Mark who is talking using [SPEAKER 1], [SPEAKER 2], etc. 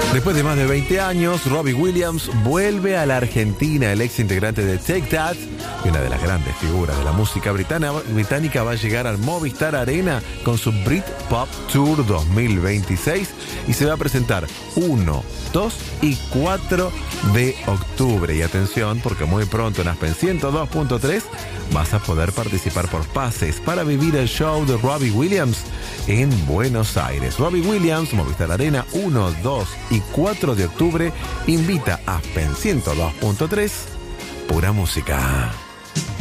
[SPEAKER 1] Después de más de 20 años, Robbie Williams vuelve a la Argentina. El ex integrante de Take That y una de las grandes figuras de la música británica va a llegar al Movistar Arena con su Britpop Tour 2026 y se va a presentar 1, 2 y 4 de octubre. Y atención, porque muy pronto en Aspen 102.3 vas a poder participar por pases para vivir el show de Robbie Williams en Buenos Aires. Robbie Williams, Movistar Arena, 1, 2 y 4 de octubre. Invita a Aspen 102.3, pura música.